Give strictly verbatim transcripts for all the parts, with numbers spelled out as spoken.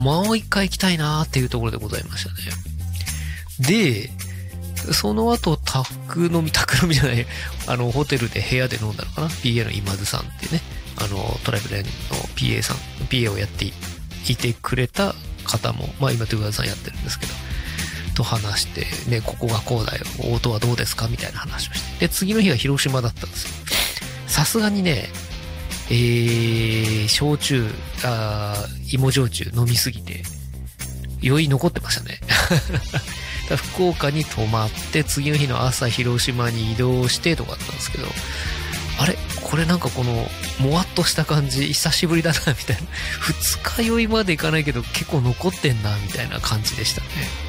もう一回行きたいなーっていうところでございましたね。で、その後、宅飲み、宅飲みじゃない、あの、ホテルで部屋で飲んだのかな ?ピーエー の今津さんっていうね、あの、トライブレーンの ピーエー さん、ピーエー をやっていてくれた方も、まあ今、トゥーガーさんやってるんですけど、と話して、ね、ここがこうだよ、音はどうですかみたいな話をして。で、次の日が広島だったんですよ。さすがにね、えー、焼酎、あ芋焼酎飲みすぎて、酔い残ってましたね。福岡に泊まって、次の日の朝広島に移動してとかあったんですけど、あれこれなんかこの、もわっとした感じ、久しぶりだな、みたいな。二日酔いまでいかないけど、結構残ってんな、みたいな感じでしたね。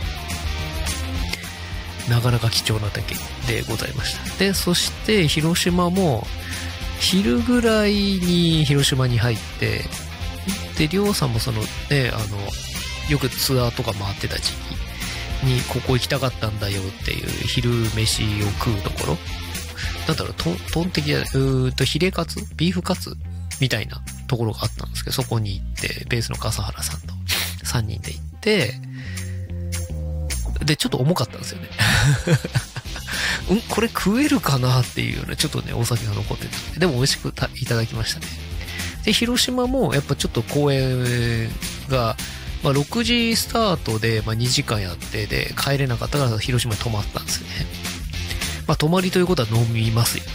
なかなか貴重な体験でございました。で、そして広島も、昼ぐらいに広島に入って、で、りょうさんもそのね、あの、よくツアーとか回ってた時期に、ここ行きたかったんだよっていう昼飯を食うところ、なんだろう、トン、トン的な、うーんと、ヒレカツビーフカツみたいなところがあったんですけど、そこに行って、ベースの笠原さんとさんにんで行って、で、ちょっと重かったんですよね。うん、これ食えるかなっていうような、ちょっとね、お酒が残ってて、でも美味しくたいただきましたね。で、広島もやっぱちょっと公演が、まあろくじスタートで、まあにじかんやって、で、帰れなかったから広島に泊まったんですよね。まあ泊まりということは飲みますよね。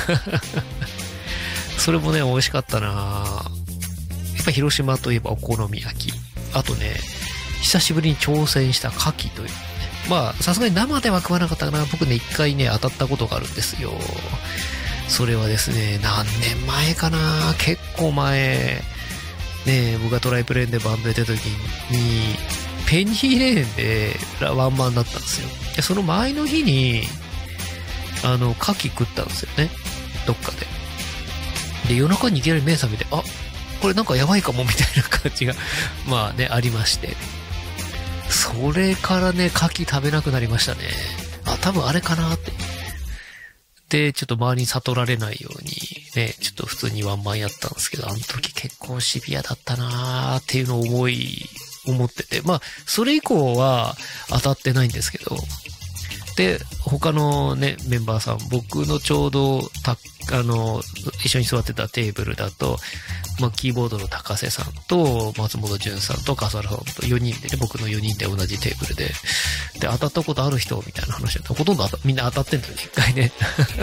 それもね、美味しかったなやっぱ広島といえばお好み焼き。あとね、久しぶりに挑戦した牡蠣という。まあ、さすがに生では食わなかったかな。僕ね、一回ね、当たったことがあるんですよ。それはですね、何年前かな。結構前。ね、僕がトライプレーンでバンドやってた時に、ペニーレーンでワンマンだったんですよ。で、その前の日に、あの、牡蠣食ったんですよね。どっかで。で、夜中にいきなり目覚めて、あ、これなんかやばいかもみたいな感じが、まあね、ありまして。それからね、牡蠣食べなくなりましたね。あ、多分あれかなって。で、ちょっと周りに悟られないように、ね、ちょっと普通にワンマンやったんですけど、あの時結構シビアだったなーっていうのを思い、思ってて。まあ、それ以降は当たってないんですけど、で、他のね、メンバーさん、僕のちょうど、た、あの、一緒に座ってたテーブルだと、まあ、キーボードの高瀬さんと、松本潤さんと、笠原さんとよにんでね、僕のよにんで同じテーブルで、で、当たったことある人みたいな話だった。ほとんど当たみんな当たってんだよね、一回ね。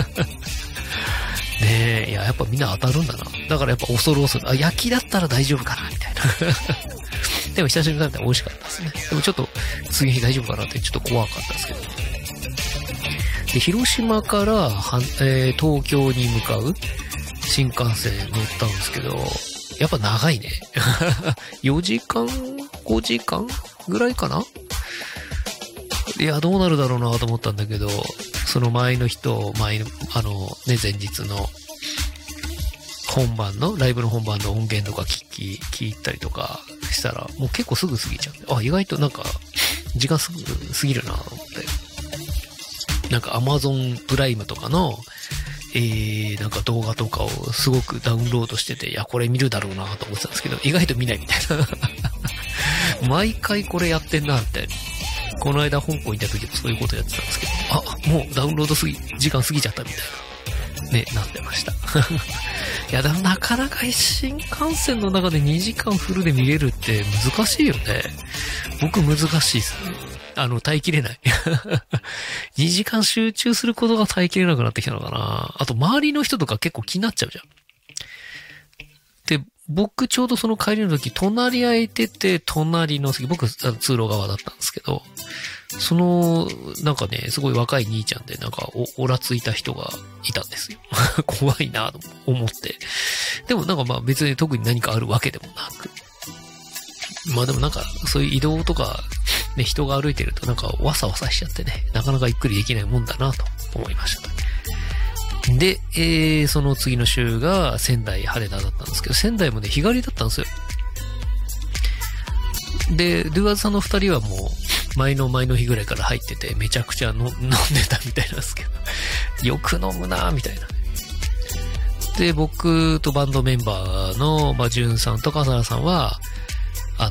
ねえ、いや、やっぱみんな当たるんだな。だからやっぱ恐る恐る、あ、焼きだったら大丈夫かな、みたいな。でも久しぶりに食べたら美味しかったですね。でもちょっと、次の日大丈夫かなってちょっと怖かったですけど。で、広島からは、えー、東京に向かう新幹線乗ったんですけど、やっぱ長いね。よじかん ?ご 時間ぐらいかないや、どうなるだろうなと思ったんだけど、その前の日と、前の、あの、ね、前日の本番の、ライブの本番の音源とか聞き、聞いたりとかしたら、もう結構すぐ過ぎちゃって、あ、意外となんか、時間すぐ過ぎるなと思って。なんか Amazon プライムとかの、えー、なんか動画とかをすごくダウンロードしてて、いや、これ見るだろうなと思ってたんですけど、意外と見ないみたいな。毎回これやってんな、みたいな。この間香港行った時もそういうことやってたんですけど、あ、もうダウンロードすぎ、時間過ぎちゃったみたいな。ね、なってました。いや、でもなかなか新幹線の中でにじかんフルで見れるって難しいよね。僕難しいですね。あの、耐えきれない。にじかん集中することが耐えきれなくなってきたのかな。あと、周りの人とか結構気になっちゃうじゃん。で、僕ちょうどその帰りの時、隣空いてて、隣の席、僕、通路側だったんですけど、その、なんかね、すごい若い兄ちゃんで、なんかお、おらついた人がいたんですよ。怖いなと思って。でもなんかまあ別に特に何かあるわけでもなく。まあでもなんか、そういう移動とか、ね、人が歩いてるとなんかわさわさしちゃってね、なかなかゆっくりできないもんだなと思いました。で、えー、その次の週が仙台羽田だったんですけど、仙台もね、日帰りだったんですよ。で、ドゥアーズさんの二人はもう、前の前の日ぐらいから入ってて、めちゃくちゃの飲んでたみたいなんですけど、よく飲むなぁ、みたいな。で、僕とバンドメンバーの、まあ、ジュンさんと笠原さんは、